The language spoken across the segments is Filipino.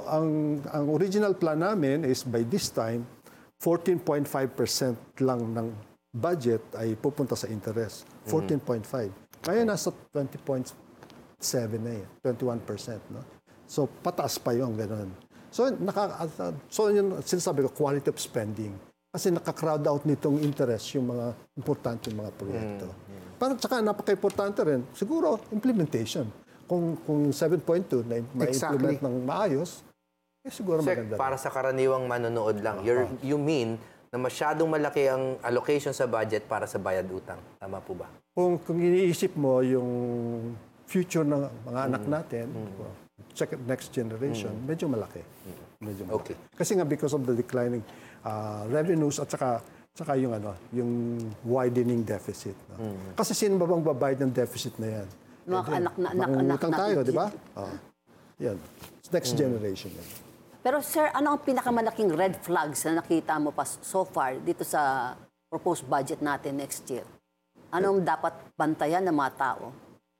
ang original plan namin is by this time, 14.5% lang ng budget ay pupunta sa interest. 14.5. Ngayon nasa 20.7 na eh, 21%. No? So pataas pa yung ganun. So yun, sinasabi ko, quality of spending. Kasi naka-crowd out nitong interest yung mga importante mga proyekto. Parang tsaka napaka-importante rin, siguro implementation. Kung 7.2 na ma-implement ng maayos, siguro maganda. Para sa karaniwang manonood lang, you mean na masyadong malaki ang allocation sa budget para sa bayad utang. Tama po ba? Kung iniisip mo yung future ng mga anak natin, next generation, medyo malaki. Medyo malaki. Okay. Kasi nga because of the declining revenues at saka yung widening deficit. No? Kasi sino ba bang babayad ng deficit na yan? Mga anak Mangungutang tayo, di ba? Yan. Next generation yan. Pero sir, ano ang pinakamalaking red flags na nakita mo pa so far dito sa proposed budget natin next year? Anong dapat bantayan ng mga tao?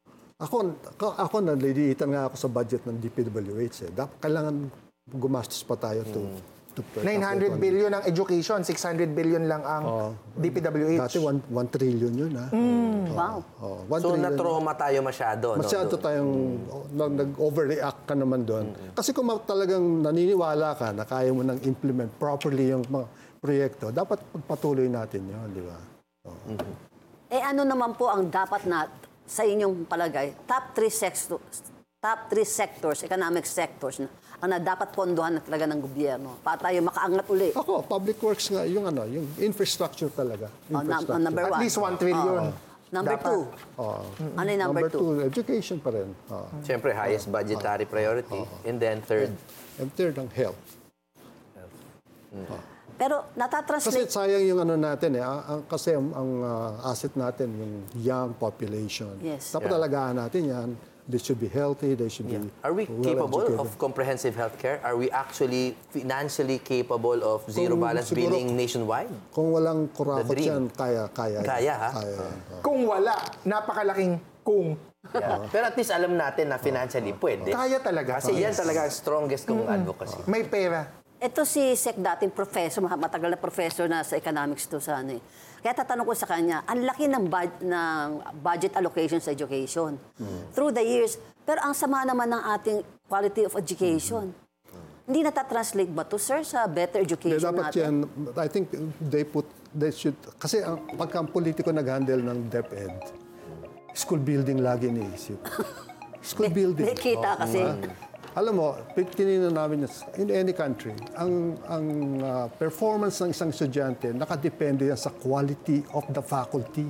Ako naliliitan nga ako sa budget ng DPWH. Kailangan gumastos pa tayo to 900 billion ang education, 600 billion lang ang DPWH. Dati 1 trillion yun, ha? Wow. So, na-trauma tayo masyado. Masyado tayong nag-overreact ka naman doon. Kasi kung talagang naniniwala ka na kaya mo nang implement properly yung mga proyekto, dapat pagpatuloy natin yun, di ba? Eh ano naman po ang dapat na sa inyong palagay, top 3 sectors, economic sectors na ang dapat pondohan na talaga ng gobyerno para tayo makaangat uli? Ako, public works nga, yung infrastructure talaga. Infrastructure. Number 1. At least 1 trillion. Number 2. Ano yung number 2? Education pa rin. Siyempre, highest budgetary priority. And then third. And third, ang health. Pero natatranslate... Kasi sayang yung natin kasi ang asset natin, yung young population. Yes. Dapat alagaan natin yan. They should be healthy, they should be Are we capable of comprehensive healthcare? Are we actually financially capable of zero balance billing nationwide? Kung walang kurakot yan, kaya. Kaya, ha? Kung wala, napakalaking kung. Pero at least alam natin na financially pwede. Kaya talaga. Kasi yan talaga ang strongest kong advocacy. May pera. Ito si Sec dating professor, matagal na professor na sa economics to sa ano eh. Kaya tatanong ko sa kanya, ang laki ng budget allocation sa education through the years. Pero ang sama naman ng ating quality of education. Hindi natatranslate ba to, sir, sa better education dapat natin? yan, I think they should, kasi pagka ang politiko nag-handle ng DepEd, school building lagi iniisip. School building. Nakikita kasi. Alam mo, tinignan namin in any country, ang performance ng isang estudyante nakadepende yan sa quality of the faculty.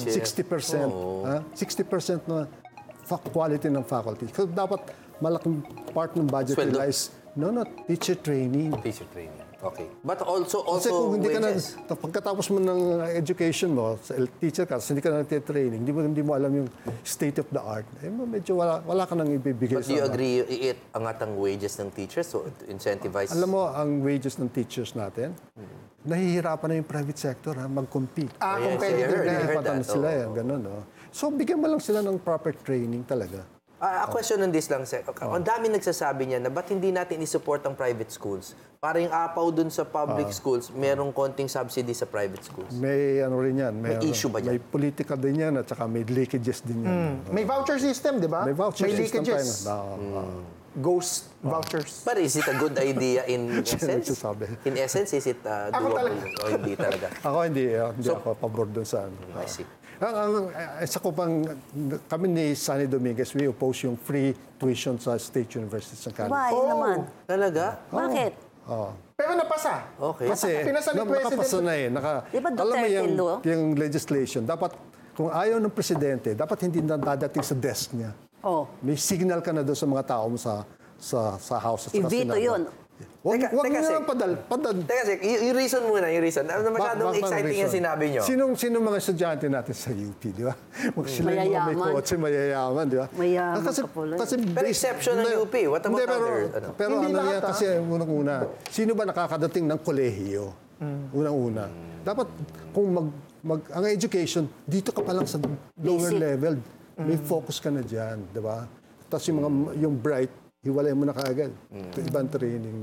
60%. 60% na quality ng faculty. So dapat malaking part ng budget nila is teacher training. Teacher training. Okay. But also kasi kung hindi wages. pagkatapos mo ng education mo, teacher ka, hindi ka na training, hindi mo alam yung state of the art, medyo wala ka nang ibibigay But do you agree angat ang wages ng teachers so to incentivize? Alam mo, ang wages ng teachers natin, nahihirapan na yung private sector mag-compete. Competitive na. Nahihirapan sila ganun. So, bigyan mo lang sila ng proper training talaga. A question on this lang, sir. Ang dami nagsasabi niya na ba't hindi natin isupport ang private schools? Para yung apaw dun sa public schools, merong konting subsidy sa private schools. May rin yan. May issue ba dyan? May political din yan at saka may leakages din yan. May voucher system, di ba? May voucher system leakages. Ghost vouchers. But is it a good idea in essence? Nagsasabi. In essence, is it doable o hindi talaga? Ako hindi ako pabor dun sa I see. Isa ko pang, kami ni Sunny Dominguez, we oppose yung free tuition sa state universities ng Canada. Why naman? Talaga? Bakit? Pero napasa. Okay. Kasi Pinasa ni nakapasa na Di ba alam mo Duterte law? yung legislation, dapat kung ayaw ng presidente, dapat hindi na dadating sa desk niya. May signal ka na doon sa mga tao mo sa House at sa I-veto Senado. yun. Huwag Teka, nyo Sek. lang padal. Teka, sir, yung reason muna, yung reason. Masyadong exciting yung sinabi nyo. Sino mga estudyante natin sa UP, di ba? Sila yung mga may Mayayaman. kotse, mayayaman, di ba? Mayaman ka pala. Pero exception ng UP. What about others? Pero Hindi ano lahat, yan, kasi unang-una, sino ba nakakadating ng kolehiyo? Unang-una. Dapat, kung ang education, dito ka pa lang sa lower Basic. level, may focus ka na dyan, di ba? Tapos yung bright, hiwalay mo na kaagad. Ibang training.